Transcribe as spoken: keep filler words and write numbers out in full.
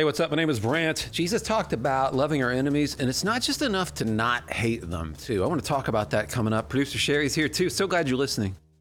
Hey, what's up? My name is Brant. Jesus talked about loving our enemies, and it's not just enough to not hate them, too. I want to talk about that coming up. Producer Sherry's here, too. So glad you're listening.